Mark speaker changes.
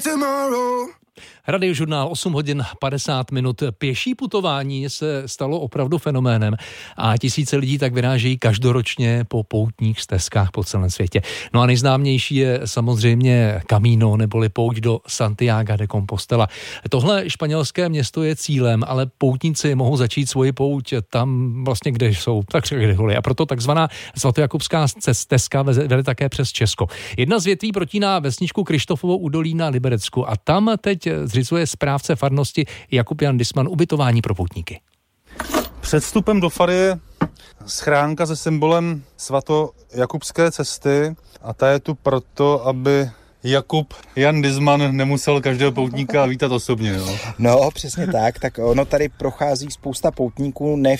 Speaker 1: Radiožurnál 8 hodin 50 minut. Pěší putování se stalo opravdu fenoménem a tisíce lidí tak vyrážejí každoročně po poutních stezkách po celém světě. No a nejznámější je samozřejmě Camino neboli pouť do Santiago de Compostela. Tohle španělské město je cílem, ale poutníci mohou začít svoji pouť tam vlastně, kde jsou, tak kdekoliv. A proto takzvaná svatojakubská stezka vede také přes Česko. Jedna z větví protíná vesničku Krištofovo údolí na Liberecku a tam teď zřizuje správce farnosti Jakub Jan Disman ubytování pro poutníky.
Speaker 2: Před vstupem do fary je schránka se symbolem svatojakubské cesty a ta je tu proto, aby Jakub Jan Disman nemusel každého poutníka vítat osobně. Jo?
Speaker 3: No, přesně tak. Tak ono tady prochází spousta poutníků, ne